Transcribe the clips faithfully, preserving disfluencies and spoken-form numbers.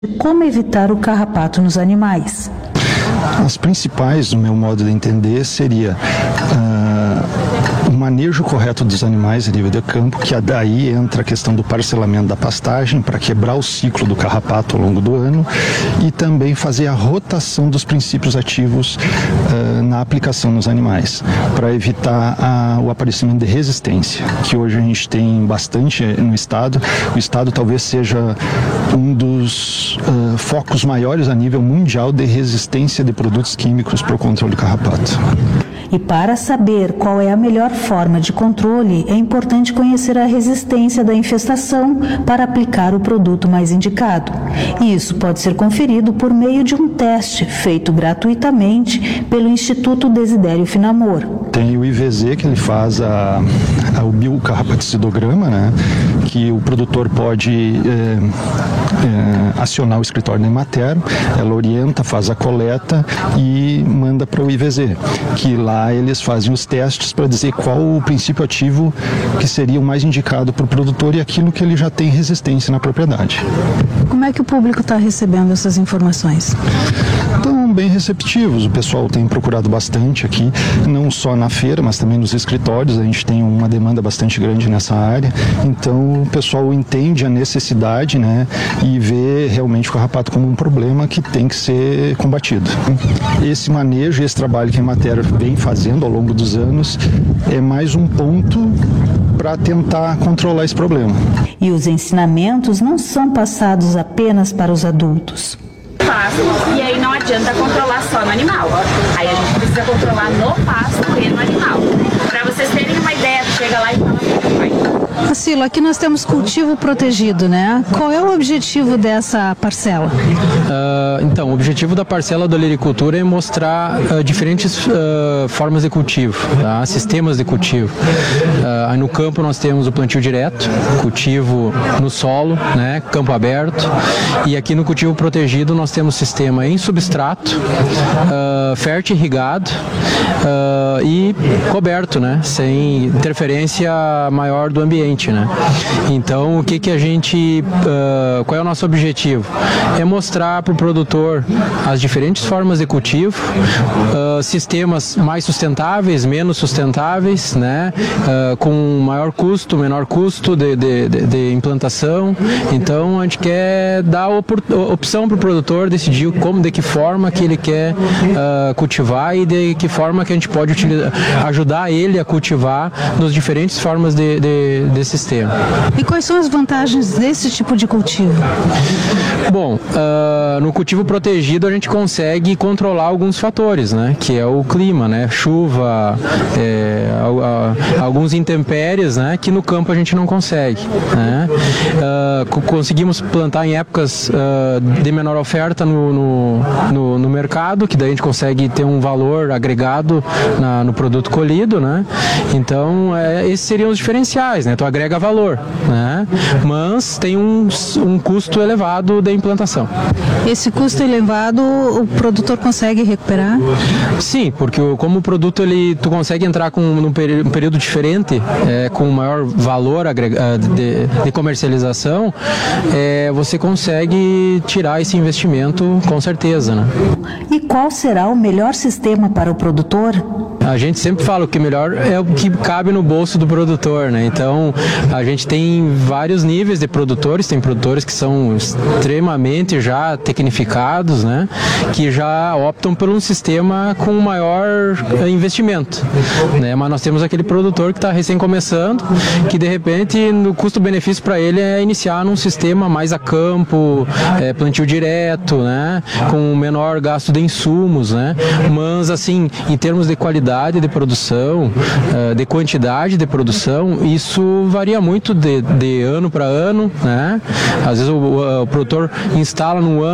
Como evitar o carrapato nos animais? As principais, no meu modo de entender, seria uh, o manejo correto dos animais a nível de campo, que daí entra a questão do parcelamento da pastagem para quebrar o ciclo do carrapato ao longo do ano e também fazer a rotação dos princípios ativos uh, na aplicação nos animais, para evitar a, o aparecimento de resistência, que hoje a gente tem bastante no estado. O estado talvez seja um dos uh, focos maiores a nível mundial de resistência de produtos químicos para o controle do carrapato. E para saber qual é a melhor forma de controle, é importante conhecer a resistência da infestação para aplicar o produto mais indicado. E isso pode ser conferido por meio de um teste feito gratuitamente pelo Instituto Desidério Finamor. Tem o I V Z, que ele faz a, a, o biocarrapaticidograma, né, que o produtor pode é, é, acionar o escritório da Emater, ela orienta, faz a coleta e manda para o I V Z, que lá eles fazem os testes para dizer qual o princípio ativo que seria o mais indicado para o produtor e aquilo que ele já tem resistência na propriedade. Como é que o público está recebendo essas informações? Estão bem receptivos, o pessoal tem procurado bastante aqui, não só na feira, mas também nos escritórios. A gente tem uma demanda bastante grande nessa área, então o pessoal entende a necessidade, né, e vê realmente o carrapato como um problema que tem que ser combatido. Esse manejo, esse trabalho que a Emater vem fazendo ao longo dos anos é mais um ponto para tentar controlar esse problema. E os ensinamentos não são passados apenas para os adultos. E aí não adianta controlar só no animal. Aí a gente precisa controlar no pasto e no animal. Para vocês terem uma ideia, chega lá e fala assim, pai. Cacilo, aqui nós temos cultivo protegido, né? Qual é o objetivo dessa parcela? Uh, então, o objetivo da parcela da olericultura é mostrar uh, diferentes uh, formas de cultivo, tá? Sistemas de cultivo. Uh, aí no campo nós temos o plantio direto, cultivo no solo, né? Campo aberto. E aqui no cultivo protegido nós temos sistema em substrato, uh, fértil irrigado uh, e coberto, né? Sem interferência maior do ambiente, né? Então, o que que a gente, uh, qual é o nosso objetivo? É mostrar para o produtor as diferentes formas de cultivo, uh, sistemas mais sustentáveis, menos sustentáveis, né? Uh, com maior custo, menor custo de, de, de, de implantação. Então, a gente quer dar opção para o produtor decidir como, de que forma que ele quer uh, cultivar e de que forma que a gente pode utilizar, ajudar ele a cultivar nas diferentes formas de, de, de sistema. E quais são as vantagens desse tipo de cultivo? Bom, uh, no cultivo protegido a gente consegue controlar alguns fatores, né? Que é o clima, né? Chuva, é, a, a, alguns intempéries, né? Que no campo a gente não consegue, né? Uh, conseguimos plantar em épocas uh, de menor oferta no, no, no, no mercado, que daí a gente consegue ter um valor agregado na, no produto colhido, né? Então, é, esses seriam os diferenciais, né? Tu agrega valor, né? Mas tem um, um custo elevado de implantação. Esse custo elevado o produtor consegue recuperar? Sim, porque como o produto ele, tu consegue entrar com num período, um período diferente, é, com maior valor agregado de, de comercialização, é, você consegue tirar esse investimento com certeza, né? E qual será o melhor sistema para o produtor? A gente sempre fala que o melhor é o que cabe no bolso do produtor, né? Então, a gente tem vários níveis de produtores, tem produtores que são extremamente já tecnificados, né? Que já optam por um sistema com maior investimento, né? Mas nós temos aquele produtor que está recém começando, que de repente, no custo-benefício para ele é iniciar num sistema mais a campo, é, plantio direto, né? Com menor gasto de insumos, né? Mas, assim, em termos de qualidade de produção, de quantidade de produção, isso varia muito de, de ano para ano, né? Às vezes o, o, o produtor instala num ano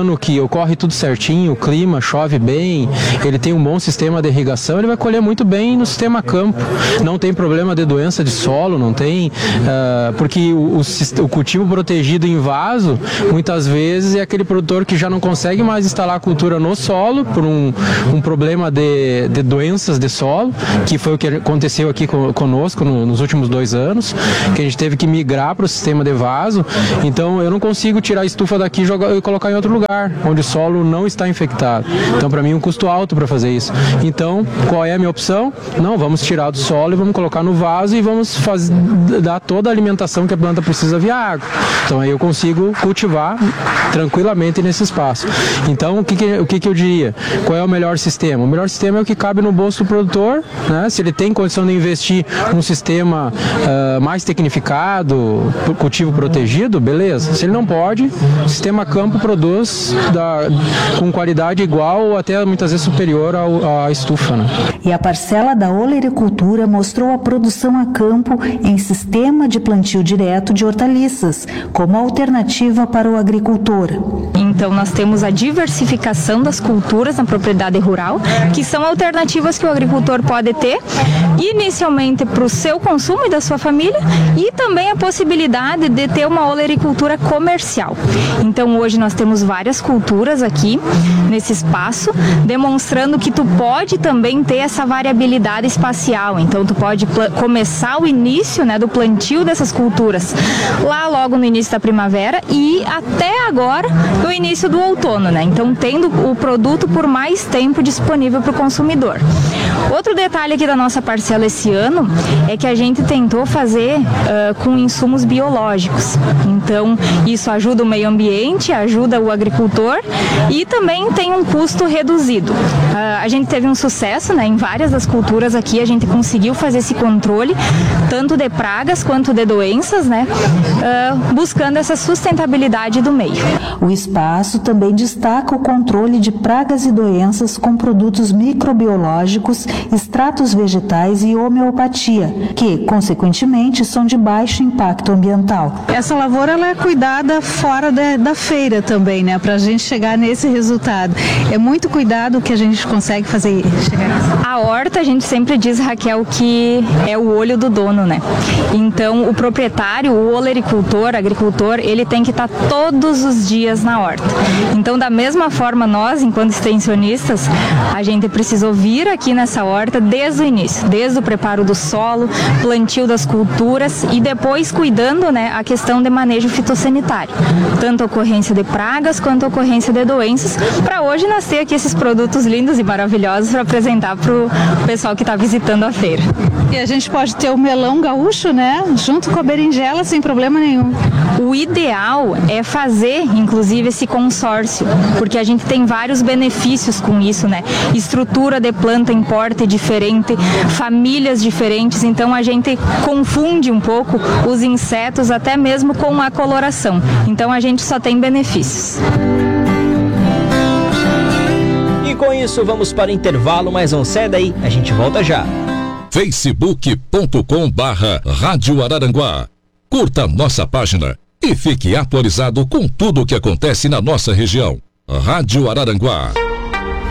ano que ocorre tudo certinho, o clima chove bem, ele tem um bom sistema de irrigação, ele vai colher muito bem no sistema campo. Não tem problema de doença de solo, não tem, uh, porque o, o, o cultivo protegido em vaso, muitas vezes é aquele produtor que já não consegue mais instalar a cultura no solo por um, um problema de, de doenças de solo, que foi o que aconteceu aqui conosco no, nos últimos dois anos, que a gente teve que migrar para o sistema de vaso. Então eu não consigo tirar a estufa daqui e, jogar, e colocar em outro lugar, onde o solo não está infectado. Então para mim é um custo alto para fazer isso. Então qual é a minha opção? Não, vamos tirar do solo e vamos colocar no vaso e vamos fazer, dar toda a alimentação que a planta precisa via água. Então aí eu consigo cultivar tranquilamente nesse espaço. Então o que, que, o que, que eu diria? Qual é o melhor sistema? O melhor sistema é o que cabe no bolso do produtor, né? Se ele tem condição de investir num sistema uh, mais tecnificado, cultivo protegido, beleza. Se ele não pode, o sistema campo produz da, com qualidade igual ou até muitas vezes superior ao, à estufa, né? E a parcela da olericultura mostrou a produção a campo em sistema de plantio direto de hortaliças, como alternativa para o agricultor. Então nós temos a diversificação das culturas na propriedade rural, que são alternativas que o agricultor pode ter, inicialmente para o seu consumo e da sua família, e também a possibilidade de ter uma olericultura comercial. Então hoje nós temos várias culturas aqui nesse espaço, demonstrando que tu pode também ter essa variabilidade espacial. Então tu pode pl- começar o início, né, do plantio dessas culturas lá logo no início da primavera e até agora no início do outono, né? Então tendo o produto por mais tempo disponível para o consumidor. Outro detalhe aqui da nossa parcela esse ano é que a gente tentou fazer uh, com insumos biológicos. Então isso ajuda o meio ambiente, ajuda o agricultor e também tem um custo reduzido. Uh, a gente teve um sucesso, né, em várias das culturas aqui, a gente conseguiu fazer esse controle tanto de pragas quanto de doenças, né, uh, buscando essa sustentabilidade do meio. O espaço também destaca o controle de pragas e doenças com produtos microbiológicos, extratos vegetais e homeopatia, que, consequentemente, são de baixo impacto ambiental. Essa lavoura ela é cuidada fora da, da feira também, né, para a gente chegar nesse resultado. É muito cuidado que a gente consegue fazer chegar nisso. A horta, a gente sempre diz, Raquel, que é o olho do dono, né? Então, o proprietário, o olericultor, agricultor, ele tem que estar todos os dias na horta. Então, da mesma forma, nós, enquanto extensionistas, a gente precisou vir aqui nessa horta desde o início, desde o preparo do solo, plantio das culturas e depois cuidando, né, a questão de manejo fitossanitário, tanto a ocorrência de pragas quanto a ocorrência de doenças, para hoje nós ter aqui esses produtos lindos e maravilhosos para apresentar para o pessoal que está visitando a feira. E a gente pode ter o melão gaúcho, né, junto com a berinjela sem problema nenhum. O ideal é fazer, inclusive, esse consórcio, porque a gente tem vários benefícios com isso, né? Estrutura de planta em porte diferente, famílias diferentes, então a gente confunde um pouco os insetos até mesmo com a coloração. Então a gente só tem benefícios. E com isso vamos para o intervalo, mas não sai daí, a gente volta já. facebook ponto com barra Rádio Araranguá. Curta nossa página e fique atualizado com tudo o que acontece na nossa região. Rádio Araranguá.